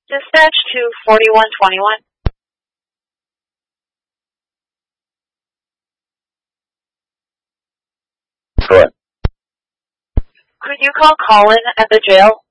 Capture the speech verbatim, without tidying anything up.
Dispatch to forty-one twenty-one. Correct. Could you call Colin at the jail?